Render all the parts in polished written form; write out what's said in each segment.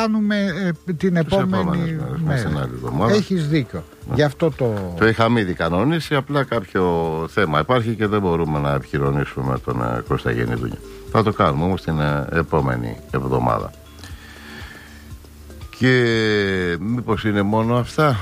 κάνουμε την επόμενη μέρα. Έχεις δίκιο. Γι' αυτό το είχαμε ήδη κανονίσει, απλά κάποιο θέμα υπάρχει και δεν μπορούμε να επιχειρονίσουμε με τον Κώστα Γεννηδούνια. Θα το κάνουμε όμως την επόμενη εβδομάδα. Και μήπως είναι μόνο αυτά?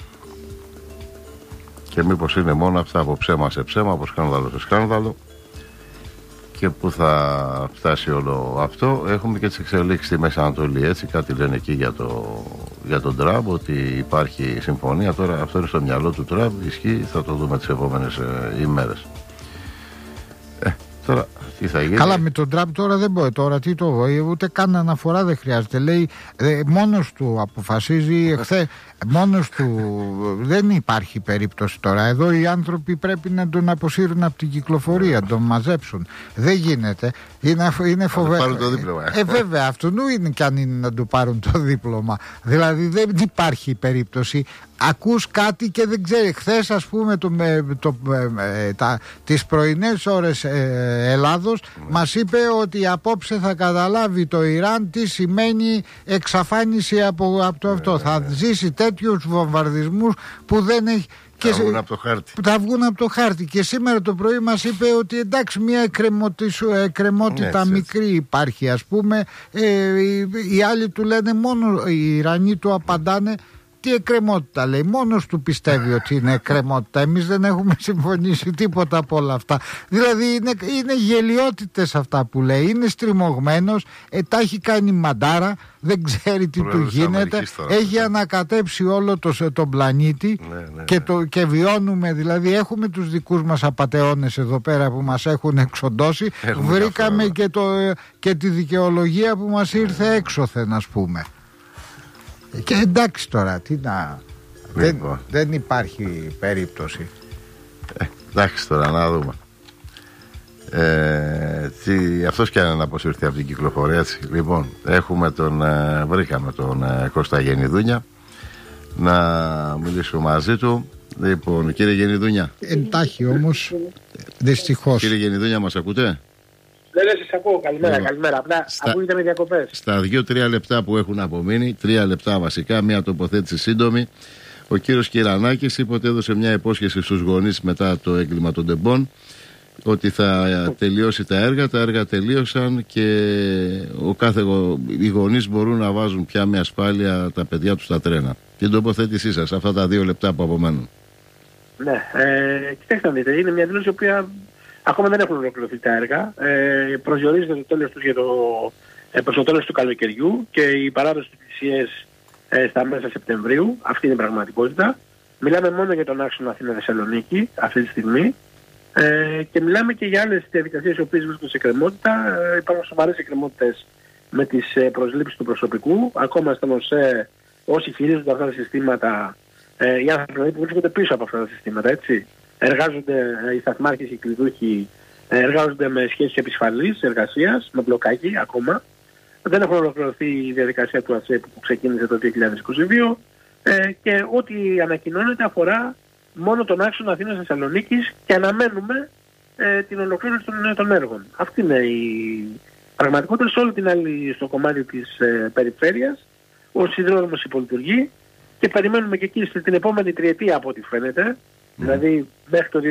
Και μήπως είναι μόνο αυτά, από ψέμα σε ψέμα, από σκάνδαλο σε σκάνδαλο? Και που θα φτάσει όλο αυτό? Έχουμε και τις εξελίξεις στη Μέση Ανατολή, έτσι. Κάτι λένε εκεί για τον Τραμπ, ότι υπάρχει συμφωνία. Τώρα αυτό είναι στο μυαλό του Τραμπ, ισχύει, θα το δούμε τις επόμενες ημέρες. Τώρα τι θα γίνει? Καλά, με τον Τραμπ τώρα δεν μπορεί. Τώρα τι ούτε καν αναφορά δεν χρειάζεται. Λέει μόνος του αποφασίζει. Μόνος του δεν υπάρχει περίπτωση τώρα. Εδώ οι άνθρωποι πρέπει να τον αποσύρουν από την κυκλοφορία, να τον μαζέψουν. Δεν γίνεται. Είναι φοβερό. Πάρουν το δίπλωμα. Βέβαια, αυτού είναι κι αν είναι να του πάρουν το δίπλωμα. Δηλαδή δεν υπάρχει περίπτωση. Ακούς κάτι και δεν ξέρει. Χθες, ας πούμε, τις πρωινές ώρες Ελλάδος μας είπε ότι απόψε θα καταλάβει το Ιράν τι σημαίνει εξαφάνιση από το αυτό. Θα ζήσει τέτοιους βομβαρδισμούς που δεν έχει. Θα βγουν από το χάρτη. Θα βγουν από το χάρτη. Και σήμερα το πρωί μας είπε ότι εντάξει, μια εκκρεμότητα μικρή υπάρχει, ας πούμε. Οι άλλοι του λένε, μόνο οι Ιρανοί του απαντάνε. Τι εκκρεμότητα λέει, μόνος του πιστεύει ότι είναι εκκρεμότητα. Εμείς δεν έχουμε συμφωνήσει τίποτα από όλα αυτά. Δηλαδή είναι γελιότητες αυτά που λέει. Είναι στριμωγμένος, τα έχει κάνει μαντάρα, δεν ξέρει τι του γίνεται. Έχει ανακατέψει όλο τον πλανήτη. Και βιώνουμε, δηλαδή έχουμε τους δικούς μας απατεώνες εδώ πέρα που μας έχουν εξοντώσει. Βρήκαμε και τη δικαιολογία που μας ήρθε έξωθεν, ας πούμε. Και εντάξει τώρα, τι να. Δεν υπάρχει περίπτωση. Εντάξει τώρα, να δούμε. Αυτός κι αν να αποσυρθεί από την κυκλοφορία, έτσι. Λοιπόν, βρήκαμε τον Κώστα Γεννηδούνια να μιλήσουμε μαζί του. Λοιπόν, κύριε Γεννηδούνια. Εντάχει όμως, δυστυχώς. Κύριε Γεννηδούνια, μας ακούτε? Δεν σας ακούω. Καλημέρα. Απλά ακούγεται με διακοπές. Στα 2-3 λεπτά που έχουν απομείνει, 3 λεπτά βασικά, μια τοποθέτηση σύντομη. Ο κύριος Κυρανάκης είπε ότι έδωσε μια υπόσχεση στους γονείς μετά το έγκλημα των Τεμπών ότι θα τελειώσει τα έργα. Τα έργα τελείωσαν και οι γονείς μπορούν να βάζουν πια με ασφάλεια τα παιδιά τους στα τρένα. Την τοποθέτησή σας, αυτά τα 2 λεπτά που απομένουν. Ναι, κοιτάξτε να δείτε, είναι μια δήλωση η οποία ακόμα δεν έχουν ολοκληρωθεί τα έργα. Προσδιορίζεται το τέλος τους προς το τέλος του καλοκαιριού και η παράδοση της θυσίες στα μέσα Σεπτεμβρίου. Αυτή είναι η πραγματικότητα. Μιλάμε μόνο για τον άξονα Αθήνα-Θεσσαλονίκη αυτή τη στιγμή. Και μιλάμε και για άλλες διαδικασίες οι οποίες βρίσκονται σε εκκρεμότητα. Υπάρχουν σοβαρές εκκρεμότητες με τις προσλήψεις του προσωπικού. Ακόμα στον ΟΣΕ, όσοι χειρίζονται αυτά τα συστήματα, οι άνθρωποι που βρίσκονται πίσω από αυτά τα συστήματα, έτσι. Εργάζονται οι σταθμάρχες και οι κλειδούχοι, εργάζονται με σχέσεις επισφαλής εργασίας, με μπλοκάκι ακόμα. Δεν έχουν ολοκληρωθεί η διαδικασία του ΑΣΕΠ που ξεκίνησε το 2022 και ό,τι ανακοινώνεται αφορά μόνο τον άξονα Αθήνας-Θεσσαλονίκης και αναμένουμε την ολοκλήρωση των έργων. Αυτή είναι η πραγματικότητα. Σε όλη την άλλη, στο κομμάτι της περιφέρειας, ο σιδηρόδρομος υπολειτουργεί και περιμένουμε και εκεί την επόμενη τριετία από ό,τι φαίνεται, δηλαδή μέχρι το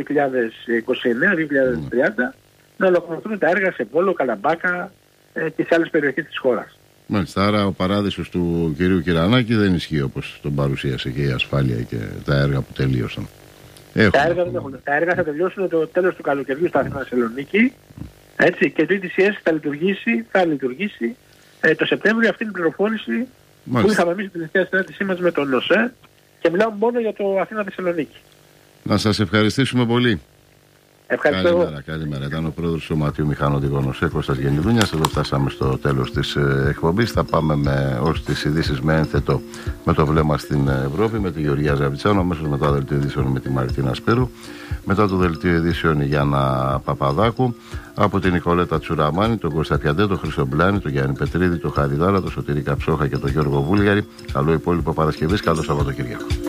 2029-2030, να ολοκληρωθούν τα έργα σε Βόλο, Καλαμπάκα και σε άλλες περιοχές της χώρας. Μάλιστα, άρα ο παράδεισος του κυρίου Κυρανάκη δεν ισχύει όπως τον παρουσίασε και η ασφάλεια και τα έργα που τελείωσαν. Τα έργα δεν έχουν. Τα έργα θα τελειώσουν το τέλος του καλοκαιριού στα Αθήνα-Θεσσαλονίκη. Έτσι, και το ETCS θα λειτουργήσει το Σεπτέμβριο. Αυτή είναι η πληροφόρηση που είχαμε εμείς την τελευταία συνάντησή μας με τον ΟΣΕ και μιλάμε μόνο για το Αθήνα-Θεσσαλονίκη. Να σας ευχαριστήσουμε πολύ. Ευχαριστώ. Καλημέρα. Ήταν ο πρόεδρος του Σωματείου Μηχανοδηγών ΟΣΕ, Κώστας Γεννηδούνιας. Εδώ φτάσαμε στο τέλος της εκπομπής. Θα πάμε ως τις ειδήσεις με ένθετο με το βλέμμα στην Ευρώπη, με τη Γεωργία Ζαβιτσάνο, αμέσως μετά το δελτίο ειδήσεων με τη Μαρτίνα Σπύρου. Μετά το δελτίο ειδήσεων η Γιάννα Παπαδάκου. Από την Νικολέτα Τσουραμάνη, τον Κώστα Πιαντέ, τον Χρήστο Μπλάνη, τον Γιάννη Πετρίδη, τον Χάρη Δάρα, τον Σωτήρη Καψόχα και τον Γιώργο Βούλγαρη. Καλό υπόλοιπο Παρασκευής, καλό Σαββατοκύριακο.